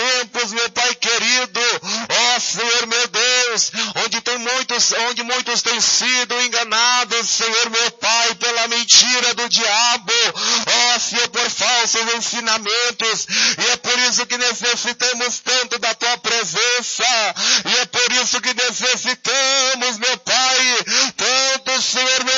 tempos, meu Pai querido, ó Senhor meu Deus, onde muitos têm sido enganados, Senhor meu Pai, pela mentira do diabo, ó Senhor, por falsos ensinamentos, e é por isso que necessitamos tanto da Tua presença, e é por isso que necessitamos